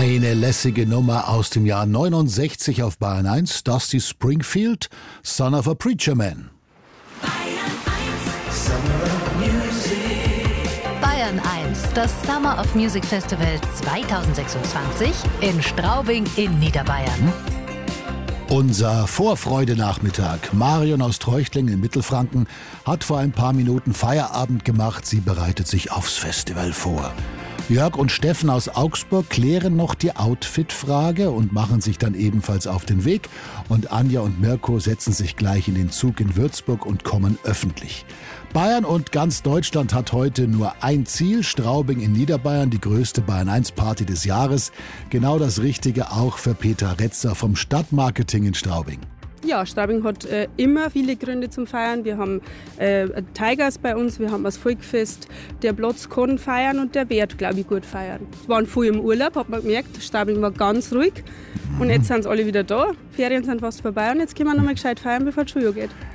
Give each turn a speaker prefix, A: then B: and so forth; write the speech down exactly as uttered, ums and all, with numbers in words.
A: Eine lässige Nummer aus dem Jahr neunundsechzig auf Bayern eins, Dusty Springfield, Son of a Preacher Man.
B: Bayern eins, das Summer of Music Festival zweitausendsechsundzwanzig in Straubing in Niederbayern.
A: Unser Vorfreudenachmittag. Marion aus Treuchtlingen in Mittelfranken hat vor ein paar Minuten Feierabend gemacht. Sie bereitet sich aufs Festival vor. Jörg und Steffen aus Augsburg klären noch die Outfit-Frage und machen sich dann ebenfalls auf den Weg. Und Anja und Mirko setzen sich gleich in den Zug in Würzburg und kommen öffentlich. Bayern und ganz Deutschland hat heute nur ein Ziel: Straubing in Niederbayern, die größte Bayern eins Party des Jahres. Genau das Richtige auch für Peter Retzer vom Stadtmarketing in Straubing.
C: Ja, Straubing hat äh, immer viele Gründe zum Feiern. Wir haben äh, Tigers bei uns, wir haben das Volkfest. Der Platz kann feiern und der wird, glaube ich, gut feiern. Es waren viele im Urlaub, hat man gemerkt. Straubing war ganz ruhig. Und jetzt sind sie alle wieder da. Ferien sind fast vorbei und jetzt können wir noch mal gescheit feiern, bevor die Schule geht.